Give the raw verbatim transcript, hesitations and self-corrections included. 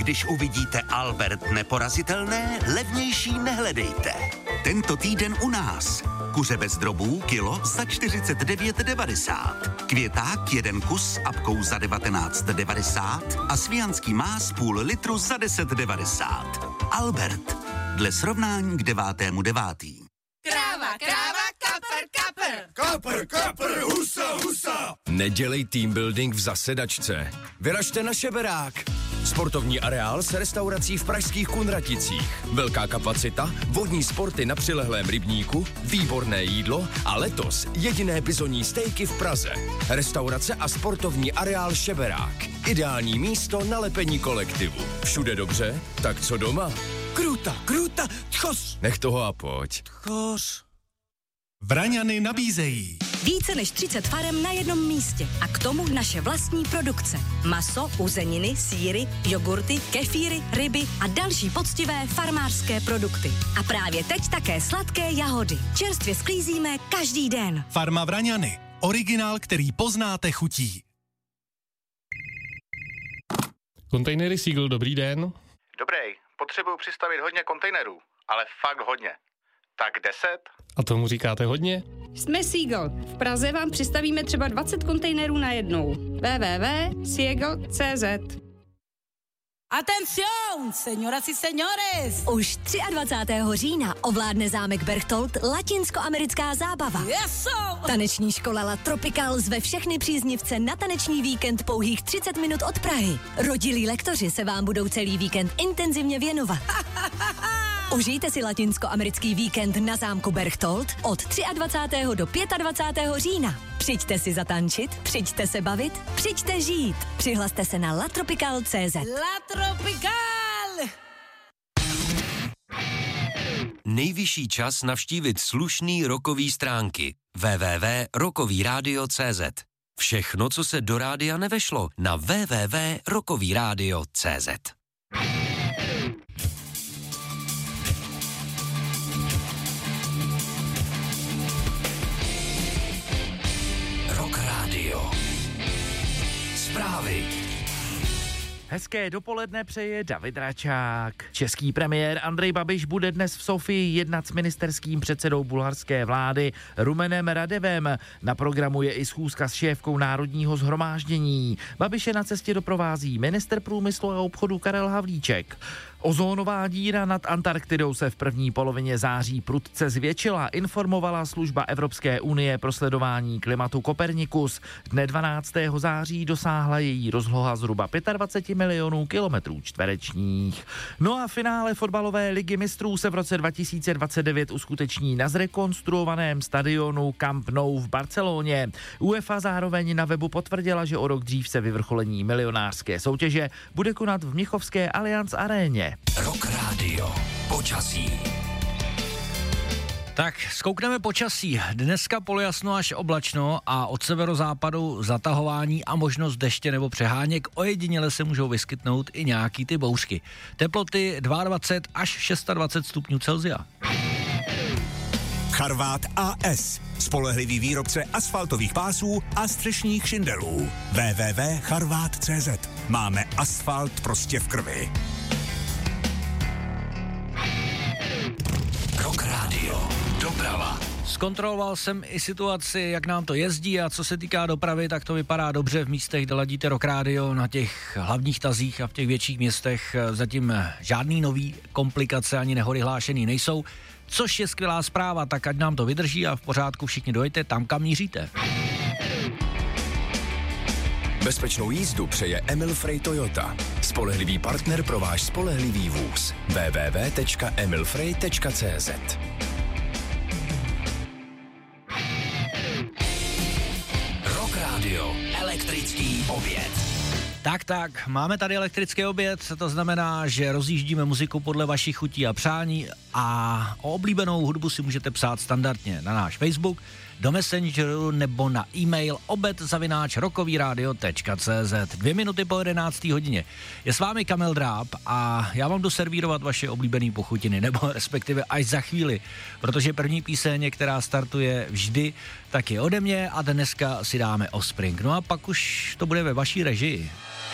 Když uvidíte Albert neporazitelné, levnější nehledejte. Tento týden u nás. Kuře bez drobů kilo za čtyřicet devět devadesát. Květák jeden kus s apkou za devatenáct devadesát a svijanský más půl litru za deset devadesát. Albert. Dle srovnání k devátému devátý. Kráva, kráva, kapr, kapr. Kapr, kapr, husa, husa. Nedělej team building v zasedačce. Vyražte na Šeberák. Sportovní areál s restaurací v pražských Kunraticích. Velká kapacita, vodní sporty na přilehlém rybníku, výborné jídlo a letos jediné bizonní stejky v Praze. Restaurace a sportovní areál Šeberák. Ideální místo na lepení kolektivu. Všude dobře, tak co doma? Kruta, kruta, tchos. Nech toho a pojď. Tchos. Vraňany nabízejí více než třicet farem na jednom místě a k tomu naše vlastní produkce. Maso, uzeniny, sýry, jogurty, kefíry, ryby a další poctivé farmářské produkty. A právě teď také sladké jahody. Čerstvě sklízíme každý den. Farma Vraňany. Originál, který poznáte chutí. Kontejnery Seagull, dobrý den. Dobrý, potřebuju přistavit hodně kontejnerů, ale fakt hodně. Tak deset? A tomu říkáte hodně? Jsme Seagull. V Praze vám přistavíme třeba dvacet kontejnerů na jednou. w w w tečka seagull tečka c z. Atención, señoras y señores! Už dvacátého třetího října ovládne zámek Berchtold latinskoamerická zábava. Yes, Taneční škola La Tropical zve všechny příznivce na taneční víkend pouhých třicet minut od Prahy. Rodilí lektoři se vám budou celý víkend intenzivně věnovat. Užijte si latinskoamerický víkend na zámku Berchtold od dvacátého třetího do dvacátého pátého října. Přijďte si zatančit, přijďte se bavit, přijďte žít. Přihlaste se na latropical tečka c z. La Tropical! Nejvyšší čas navštívit slušný rockový stránky. w w w tečka rockový rádio tečka c z. Všechno, co se do rádia nevešlo, na w w w tečka rockový rádio tečka c z. Rock Radio. Zprávy. Hezké dopoledne přeje David Račák. Český premiér Andrej Babiš bude dnes v Sofii jednat s ministerským předsedou bulharské vlády Rumenem Radevem. Na programu je i schůzka s šéfkou Národního shromáždění. Babiše na cestě doprovází ministr průmyslu a obchodu Karel Havlíček. Ozónová díra nad Antarktidou se v první polovině září prudce zvětšila, informovala služba Evropské unie pro sledování klimatu Copernicus. Dne dvanáctého září dosáhla její rozloha zhruba dvacet pět milionů kilometrů čtverečních. No a finále fotbalové ligy mistrů se v roce dva tisíce dvacet devět uskuteční na zrekonstruovaném stadionu Camp Nou v Barceloně. UEFA zároveň na webu potvrdila, že o rok dřív se vyvrcholení milionářské soutěže bude konat v mnichovské Allianz aréně. Rock Radio. Počasí. Tak, zkoukneme počasí. Dneska polojasno až oblačno a od severozápadu zatahování a možnost deště nebo přeháněk. Ojediněle se můžou vyskytnout i nějaký ty bouřky. Teploty dvacet dva až dvacet šest stupňů Celsia. Charvát A S. Spolehlivý výrobce asfaltových pásů a střešních šindelů. w w w tečka charvát tečka c z. Máme asfalt prostě v krvi. Rock Radio. Doprava. Zkontroloval jsem i situaci, jak nám to jezdí a co se týká dopravy, tak to vypadá dobře v místech, kde ladíte Rock Radio, na těch hlavních tazích a v těch větších městech zatím žádný nový komplikace ani nehody hlášený nejsou, což je skvělá zpráva, tak ať nám to vydrží a v pořádku všichni dojete tam, kam míříte. Bezpečnou jízdu přeje Emil Frey Toyota. Spolehlivý partner pro váš spolehlivý vůz. w w w tečka emil frey tečka c z. Rock Radio. Elektrický oběd. Tak, tak, máme tady elektrický oběd, to znamená, že rozjíždíme muziku podle vašich chutí a přání a o oblíbenou hudbu si můžete psát standardně na náš Facebook, do Messengeru nebo na e-mail obed zavináč rockovyradio tečka c z. Dvě minuty po jedenácté hodině. Je s vámi Kamil Dráb a já vám jdu servírovat vaše oblíbené pochutiny, nebo respektive až za chvíli, protože první píseň, která startuje vždy, tak je ode mě a dneska si dáme Offspring. No a pak už to bude ve vaší režii.